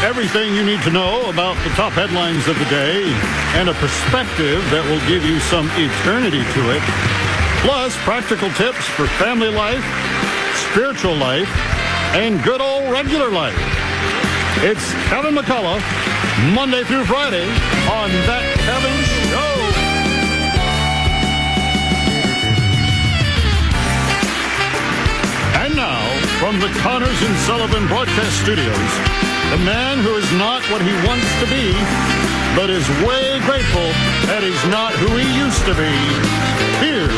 Everything you need to know about the top headlines of the day and a perspective that will give you some eternity to it. Plus, practical tips for family life, spiritual life, and good old regular life. It's Kevin McCullough, Monday through Friday on That Kevin Show. And now, from the Connors and Sullivan Broadcast Studios, the man who is not what he wants to be, but is way grateful that he's not who he used to be. Here's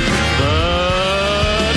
the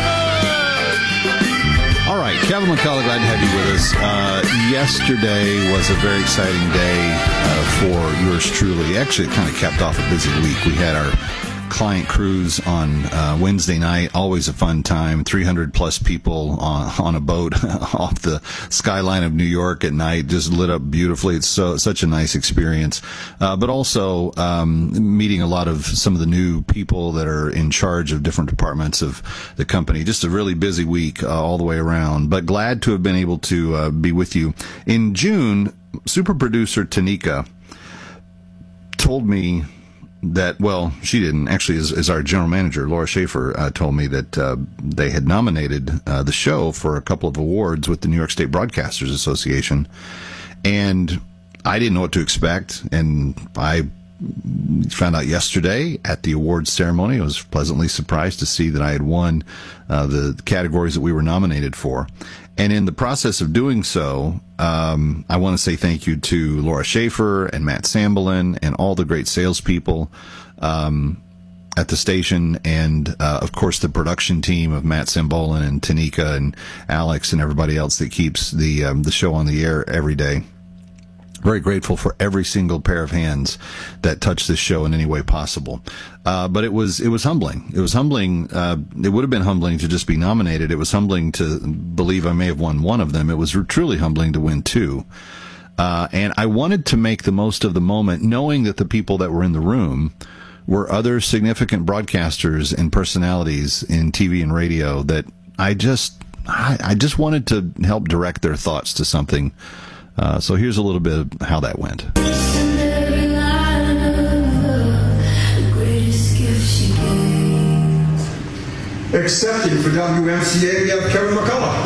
Kevin! All right, Kevin McCullough, glad to have you with us. Yesterday was a very exciting day for yours truly. Actually, it kind of capped off a busy week. We had our client cruise on Wednesday night, always a fun time. 300 plus people on a boat off the skyline of New York at night, just lit up beautifully. It's such a nice experience. But also meeting a lot of some of the new people that are in charge of different departments of the company. Just a really busy week all the way around. But glad to have been able to be with you. In June, super producer Tanika told me that, well, she didn't. Actually, as our general manager, Laura Schaefer, told me that they had nominated the show for a couple of awards with the New York State Broadcasters Association. And I didn't know what to expect. And I found out yesterday at the awards ceremony. I was pleasantly surprised to see that I had won the categories that we were nominated for. And in the process of doing so, I want to say thank you to Laura Schaefer and Matt Sambolin and all the great salespeople at the station, and of course the production team of Matt Sambolin and Tanika and Alex and everybody else that keeps the show on the air every day. Very grateful for every single pair of hands that touched this show in any way possible. But it was humbling. It was humbling. It would have been humbling to just be nominated. It was humbling to believe I may have won one of them. It was truly humbling to win two. And I wanted to make the most of the moment, knowing that the people that were in the room were other significant broadcasters and personalities in TV and radio that I just wanted to help direct their thoughts to something. So here's a little bit of how that went. Accepting for WMCA, we have Kevin McCullough.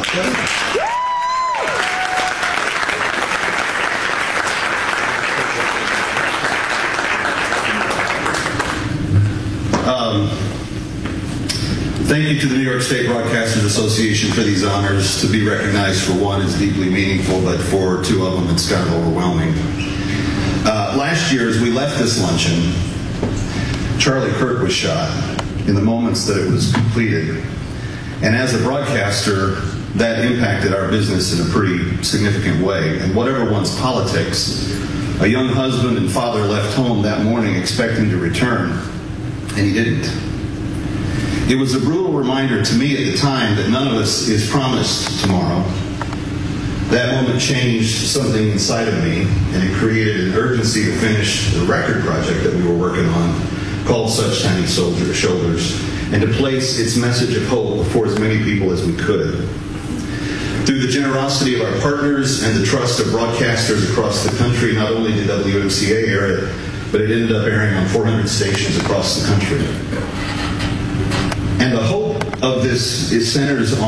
Thank you to the New York State Broadcasters Association for these honors. To be recognized for one is deeply meaningful, but for two of them, it's kind of overwhelming. Last year, as we left this luncheon, Charlie Kirk was shot in the moments that it was completed. And as a broadcaster, that impacted our business in a pretty significant way. And whatever one's politics, a young husband and father left home that morning expecting to return, and he didn't. It was a brutal reminder to me at the time that none of us is promised tomorrow. That moment changed something inside of me, and it created an urgency to finish the record project that we were working on called Such Tiny Shoulders, and to place its message of hope before as many people as we could. Through the generosity of our partners and the trust of broadcasters across the country, not only did WMCA air it, but it ended up airing on 400 stations across the country. And the hope of this centers on